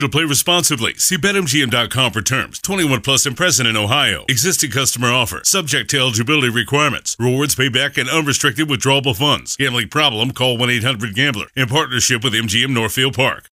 To play responsibly, see BetMGM.com for terms. 21 plus and present in Ohio. Existing customer offer. Subject to eligibility requirements. Rewards payback and unrestricted withdrawable funds. Gambling problem? Call 1-800-GAMBLER. In partnership with MGM Northfield Park.